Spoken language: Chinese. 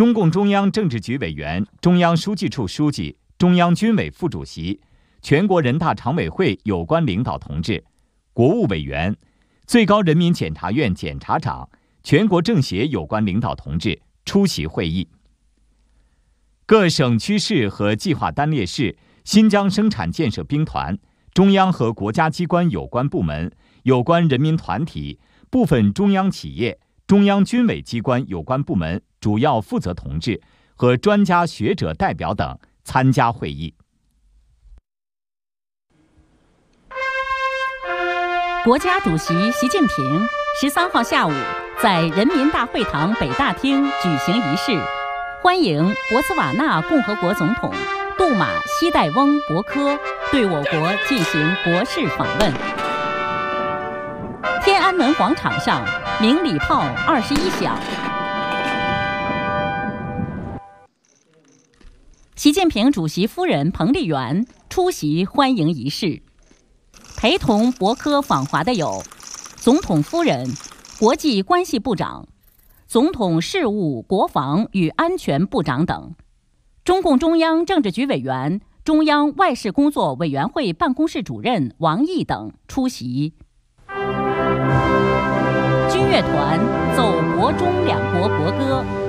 中共中央政治局委员、中央书记处书记、中央军委副主席、全国人大常委会有关领导同志、国务委员、最高人民检察院检察长、全国政协有关领导同志出席会议。各省区市和计划单列市、新疆生产建设兵团、中央和国家机关有关部门、有关人民团体、部分中央企业、中央军委机关有关部门主要负责同志和专家学者代表等参加会议。 国家主席习近平13号下午在人民大会堂北大厅举行仪式，欢迎博茨瓦纳共和国总统杜马西代翁博科对我国进行国事访问。天安门广场上鸣礼炮21响。习近平主席夫人彭丽媛出席欢迎仪式。陪同博科访华的有总统夫人、国际关系部长、总统事务、国防与安全部长等。中共中央政治局委员、中央外事工作委员会办公室主任王毅等出席。军乐团奏国中两国国歌。